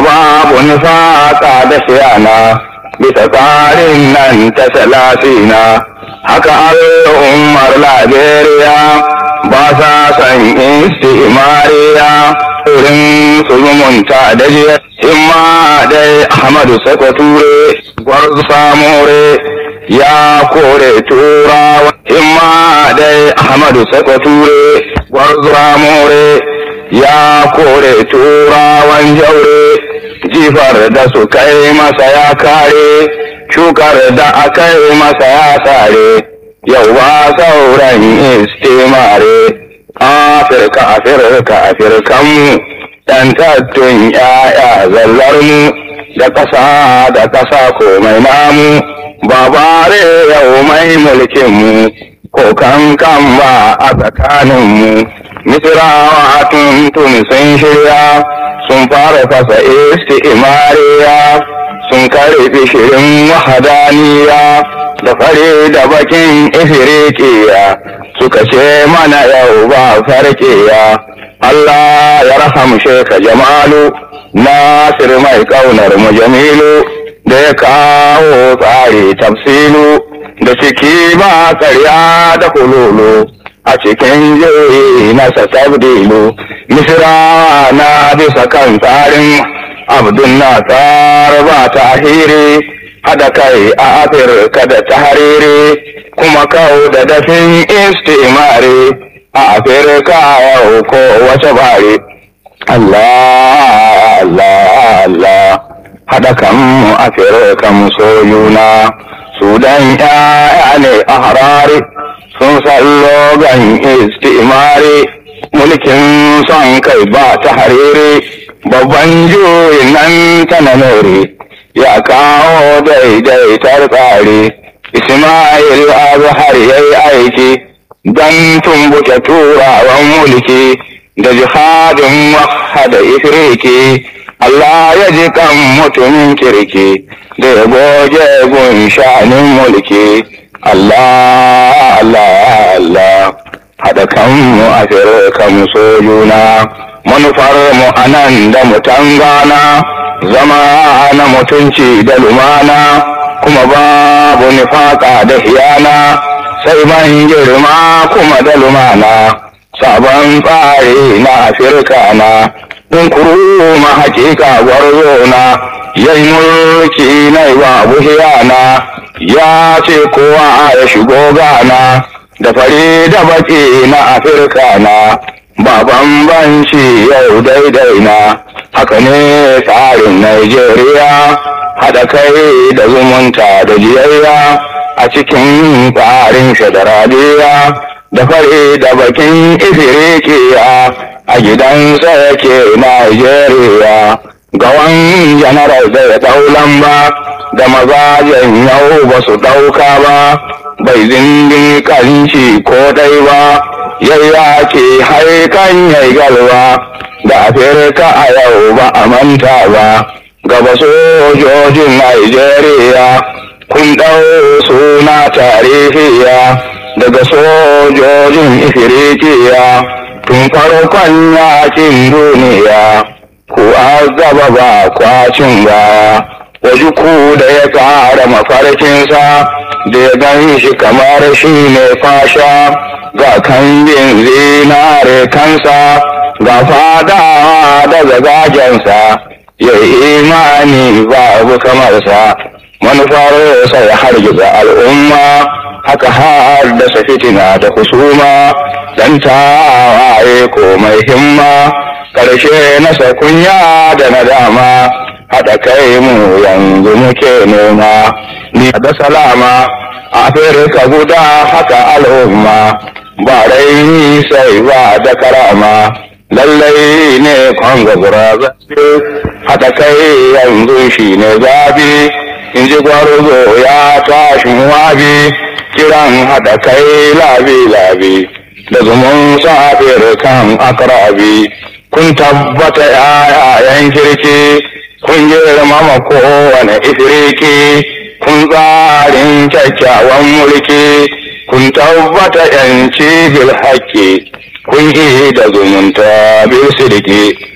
babu nifaka da shiyana bisa tsarin nan ta salasina. Haka al'ummar Liberia ba sa san istimariya irin su zumunta da jiya. Himma dai Ahmadu Sako Ture gwarzo samore ya kore turawa. Himma dai Ahmadu Sako Ture gwarzo samore ya kore turawan jaure. Jifar da su kai masa ya kare, shukar da aka yi masa ya sare, yau ba sauran istimare. Afirka, Afirka, Afirkanmu, ‘yantattun ‘ya'ya zallarmu, da ƙasa komai namu, babare yau mai mulkinmu, ko kankan ba a tsakaninmu. Misirawa tuntun sun shirya, sun fara fasa istimariya, sun karɓi shirin wahadaniya, da fare da bakin ifirikiya, suka ce mana yau ba farkiya. Allah ya rahamshe ka Jamalu, Nasir mai ƙaunar mu Jamilu, da ya kawo tsari tafsilu, da ciki ba ƙarya da kululu, a cikin jeri nasa tabdilu. Misra na bisa kan tsarin Abdul Nasar ba tahiri, haɗa kai a Afirka da tahariri, kuma kau da dafin istimari a Afirka yau ko wace bare. Allah, Allah, Allah, haɗa kan mu Afirka mu soyuna, Sudan ‘ya'ya ne a harare, sun sallo gan istimari, mulkin son kai ba ta harere, babban juyin nan ta nanore, ya kawo daidaitar tsari. Ismail Azhar ya yi aiki don tumbuke turawan mulki da jihadin wahada ifiriki. Allah ya ji kan mutumin kirki da ya goge gun sha'anin mulki. Allah, Allah, Allah, haɗa kanmu Afirka mu so juna, manufar mu anan da mutangana, zama na mutunci da lumana, kuma babu nifaka da hiyana, sai man girma kuma da lumana. Sabon tsari na Afirka na, kuru ma hakika gwarzo na, yayi mulki na babu hiyana, ya ce kowa ya shigo gana, da fari da baki na Afirka na, ba bambanci yau daidai na. Haka ne tsarin Najeriya, haɗa kai da zumunta da jiyayya, a cikin tsarin federaliya, da fari da bakin ifirikiya, a gidansa yake Najeriya. Gawan janaral da ya ɗau lamba, da mazajen yau ba su ɗauka ba, bai zindin kanci ko dai ba, yayya ke haikan yai galwa, da Afirka a yau ba a manta ba. Gaba sojojin Najeriya, kun ɗau suna tarihiya, daga sojojin ifirikiya, tun farkon yakin duniya, ku azaba ba kwacin ba. Waje ku da ya ƙara mafarkinsa, da ya gan shi kamar shi ne fasha, ga kambin zinare kansa, ga fada daga gajensa, ya imani babu kamarsa. Manufarsa ya hargiza al'umma, haka haddasa fitina da husuma, dan tawaye ko mai himma, ƙarshe nasa kunya da nadama. Haɗa kai mu yanzu muke nema, ni da salama a Afirka guda haka al'umma, ba raini sai ba da karama, lallai ne kwanga buraza. Haɗa kai yanzu shi ne zabi, in ji gwarzo ya tashin wabi, kiran haɗa kai labi-labi, da zumun sa Afirkan akrabi. Kun tabbata ‘ya'yan kirki, kun girmama kowane ifiriki, kun tsarin kyakkyawan mulki, kun tabbata ‘yanci bil haƙƙi, kun yi da zumunta bil sidiki.